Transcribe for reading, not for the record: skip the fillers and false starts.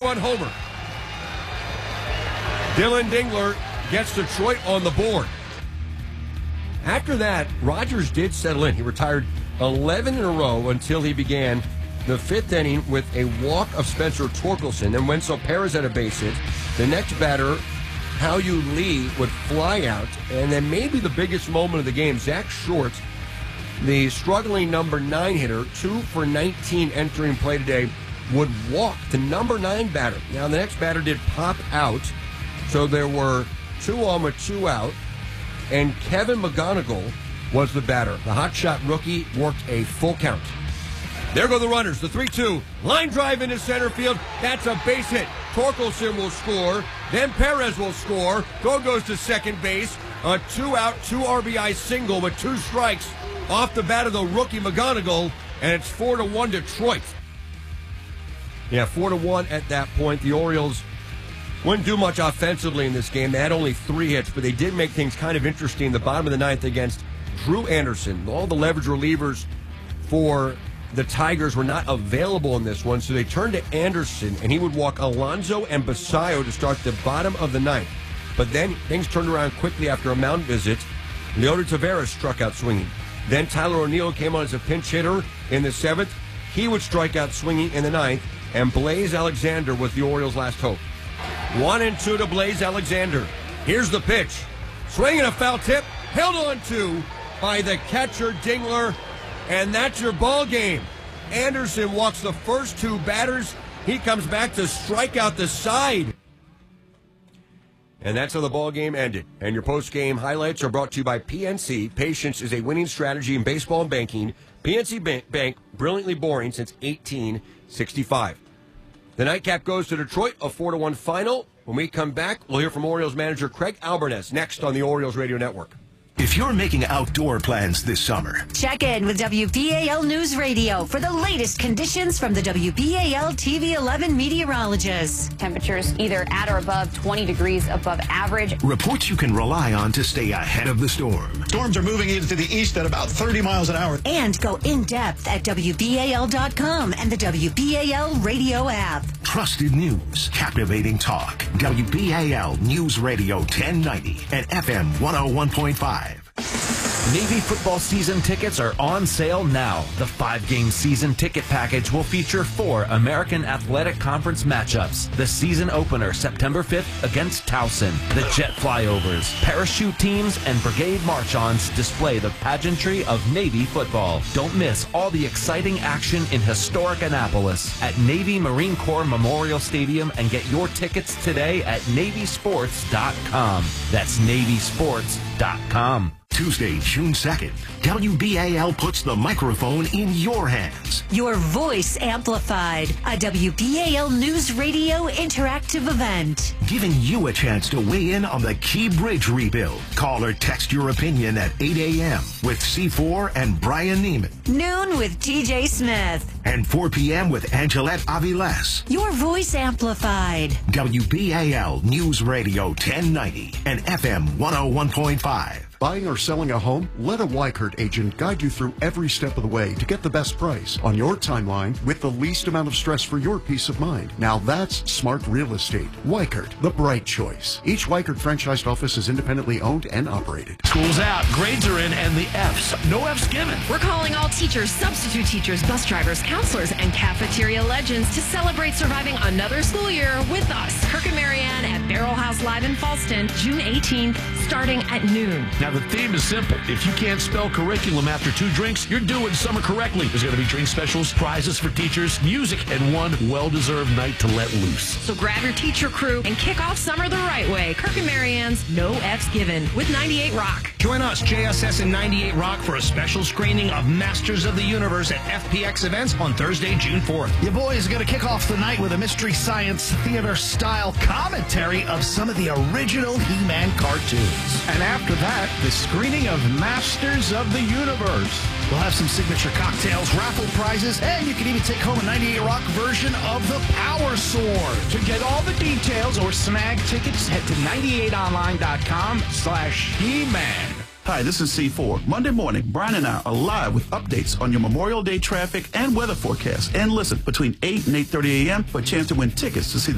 2-run homer. Dylan Dingler gets Detroit on the board. After that, Rogers did settle in. He retired 11 in a row until he began the fifth inning with a walk of Spencer Torkelson. Then Wenzel Perez had a base hit. The next batter, Hao-Yu Lee, would fly out. And then maybe the biggest moment of the game, Zach Short, the struggling number 9 hitter, 2 for 19 entering play today, would walk the number 9 batter. Now, the next batter did pop out. So there were 2 on with 2 out. And Kevin McGonigal was the batter. The hotshot rookie worked a full count. There go the runners. The 3-2. Line drive into center field. That's a base hit. Torkelson will score. Then Perez will score. Throw goes to second base. A 2-out, 2 RBI single with 2 strikes off the bat of the rookie McGonigal. And it's 4-1 Detroit. Yeah, 4-1 at that point. The Orioles wouldn't do much offensively in this game. They had only 3 hits, but they did make things kind of interesting. The bottom of the ninth against Drew Anderson. All the leverage relievers for the Tigers were not available in this one, so they turned to Anderson, and he would walk Alonso and Basayo to start the bottom of the ninth. But then things turned around quickly after a mound visit. Leody Taveras struck out swinging. Then Tyler O'Neill came on as a pinch hitter in the 7th. He would strike out swinging in the 9th, and Blaze Alexander was the Orioles' last hope. 1-2 to Blaze Alexander. Here's the pitch. Swinging a foul tip. Held on to by the catcher Dingler. And that's your ball game. Anderson walks the first 2 batters. He comes back to strike out the side. And that's how the ball game ended. And your post-game highlights are brought to you by PNC. Patience is a winning strategy in baseball and banking. PNC Bank, brilliantly boring since 1865. The nightcap goes to Detroit, a 4-1 final. When we come back, we'll hear from Orioles manager Craig Albernes next on the Orioles Radio Network. If you're making outdoor plans this summer, check in with WBAL News Radio for the latest conditions from the WBAL TV 11 meteorologists. Temperatures either at or above 20 degrees above average. Reports you can rely on to stay ahead of the storm. Storms are moving into the east at about 30 miles an hour. And go in-depth at WBAL.com and the WBAL radio app. Trusted news, captivating talk. WBAL News Radio 1090 and FM 101.5. Navy football season tickets are on sale now. The 5-game season ticket package will feature 4 American Athletic Conference matchups. The season opener, September 5th, against Towson. The jet flyovers, parachute teams, and brigade march-ons display the pageantry of Navy football. Don't miss all the exciting action in historic Annapolis at Navy Marine Corps Memorial Stadium and get your tickets today at NavySports.com. That's NavySports.com. Tuesday, June 2nd, WBAL puts the microphone in your hands. Your voice amplified, a WBAL News Radio interactive event. Giving you a chance to weigh in on the Key Bridge rebuild. Call or text your opinion at 8 a.m. with C4 and Brian Neiman. Noon with TJ Smith. And 4 p.m. with Angelette Aviles. Your voice amplified. WBAL News Radio 1090 and FM 101.5. Buying or selling a home? Let a Weichert agent guide you through every step of the way to get the best price on your timeline with the least amount of stress for your peace of mind. Now that's smart real estate. Weichert, the bright choice. Each Weichert franchised office is independently owned and operated. School's out, grades are in, and the F's. No F's given. We're calling all teachers, substitute teachers, bus drivers, counselors, and cafeteria legends to celebrate surviving another school year with us. Kirk and Marianne at Barrel House Live in Falston, June 18th, starting at noon. Now, the theme is simple. If you can't spell curriculum after 2 drinks, you're doing summer correctly. There's going to be drink specials, prizes for teachers, music, and one well-deserved night to let loose. So grab your teacher crew and kick off summer the right way. Kirk and Marianne's No F's Given with 98 Rock. Join us, JSS and 98 Rock, for a special screening of Masters of the Universe at FPX Events on Thursday, June 4th. Your boys are going to kick off the night with a Mystery Science Theater-style commentary of some of the original He-Man cartoons. And after that, the screening of Masters of the Universe. We'll have some signature cocktails, raffle prizes, and you can even take home a 98 Rock version of the Power Sword. To get all the details or snag tickets, head to 98online.com/He-Man. Hi, this is C4. Monday morning, Brian and I are live with updates on your Memorial Day traffic and weather forecast. And listen, between 8 and 8:30 a.m. for a chance to win tickets to see the